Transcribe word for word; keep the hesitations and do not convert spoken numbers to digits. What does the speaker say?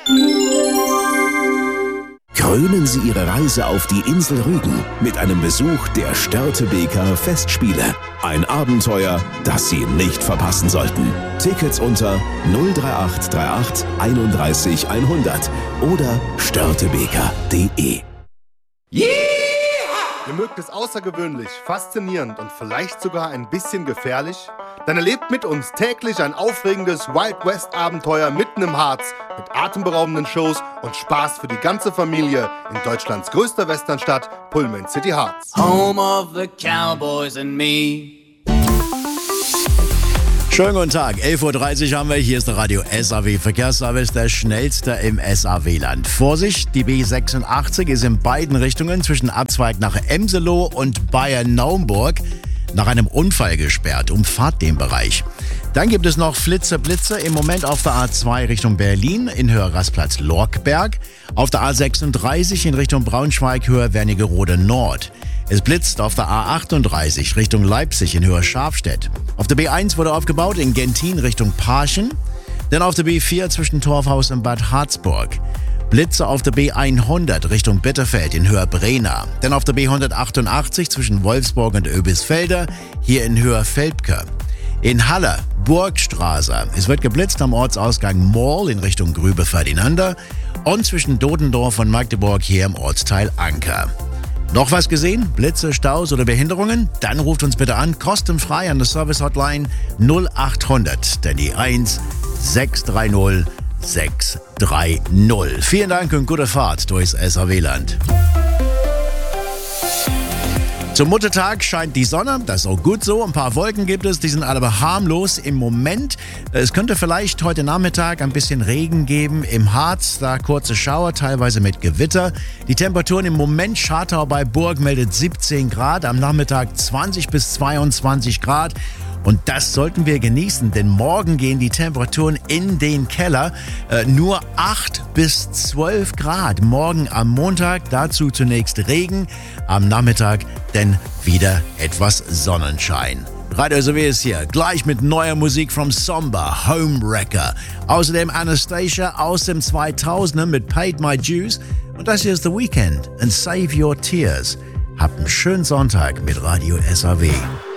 Krönen Sie Ihre Reise auf die Insel Rügen mit einem Besuch der Störtebeker Festspiele. Ein Abenteuer, das Sie nicht verpassen sollten. Tickets unter null drei acht drei acht einunddreißig hundert oder störtebeker punkt de. Yeah! Ihr mögt es außergewöhnlich, faszinierend und vielleicht sogar ein bisschen gefährlich? Dann erlebt mit uns täglich ein aufregendes Wild West Abenteuer mitten im Harz mit atemberaubenden Shows und Spaß für die ganze Familie in Deutschlands größter Westernstadt, Pullman City Harz. Home of the Cowboys and me. Schönen guten Tag, elf Uhr dreißig haben wir, hier ist der Radio S A W Verkehrsservice, der schnellste im S A W-Land. Vorsicht, die B sechsundachtzig ist in beiden Richtungen zwischen Abzweig nach Emseloh und Bayern-Naumburg nach einem Unfall gesperrt. Umfahrt den Bereich. Dann gibt es noch Flitze, Blitze im Moment auf der A zwei Richtung Berlin in Höhe Rastplatz Lorkberg. Auf der A sechsunddreißig in Richtung Braunschweig Höhe Wernigerode Nord. Es blitzt auf der A achtunddreißig Richtung Leipzig in Höhe Scharfstedt. Auf der B eins wurde aufgebaut in Gentin Richtung Parchen. Dann auf der B vier zwischen Torfhaus und Bad Harzburg. Blitze auf der B hundert Richtung Bitterfeld in Höhe Brena. Dann auf der B hundertachtundachtzig zwischen Wolfsburg und Oebisfelde, hier in Höhe Feldke. In Halle, Burgstraße. Es wird geblitzt am Ortsausgang Moll in Richtung Grübe-Ferdinanda und zwischen Dodendorf und Magdeburg hier im Ortsteil Anker. Noch was gesehen? Blitze, Staus oder Behinderungen? Dann ruft uns bitte an, kostenfrei an der Service-Hotline null achthundert, denn die eins sechs drei null sechs drei null. Vielen Dank und gute Fahrt durchs S A W-Land. Zum Muttertag scheint die Sonne, das ist auch gut so. Ein paar Wolken gibt es, die sind aber harmlos im Moment. Es könnte vielleicht heute Nachmittag ein bisschen Regen geben im Harz, da kurze Schauer, teilweise mit Gewitter. Die Temperaturen im Moment, Schartau bei Burg meldet siebzehn Grad, am Nachmittag zwanzig bis zweiundzwanzig Grad. Und das sollten wir genießen, denn morgen gehen die Temperaturen in den Keller. Äh, nur acht bis zwölf Grad. Morgen am Montag, dazu zunächst Regen. Am Nachmittag dann wieder etwas Sonnenschein. Radio S A W ist hier, gleich mit neuer Musik from Somber, Homewrecker. Außerdem Anastasia aus dem zweitausender mit Paid My Dues. Und das hier ist The Weekend and Save Your Tears. Habt einen schönen Sonntag mit Radio S A W.